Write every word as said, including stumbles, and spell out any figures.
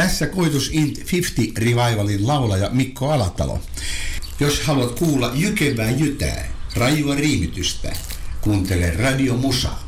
Tässä koitus Int viisikymmentä Revivalin laulaja Mikko Alatalo. Jos haluat kuulla jykevää jytää, rajua riimitystä, kuuntele Radio Musa.